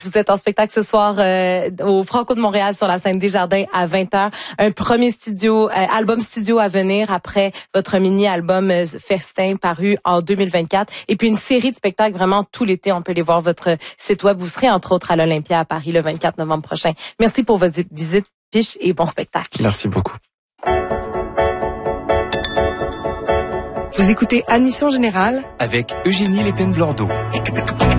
Vous êtes en spectacle ce soir au Franco de Montréal sur la scène Desjardins à 20h. Un premier album studio à venir après votre mini-album Festin paru en 2024. Et puis une série de spectacles vraiment tout l'été. On peut aller voir votre site web. Vous serez entre autres à l'Olympia à Paris le 24 novembre prochain. Merci pour votre visite, Piche, et bon spectacle. Merci beaucoup. Vous écoutez Admission Générale avec Eugénie Lépine-Blondeau.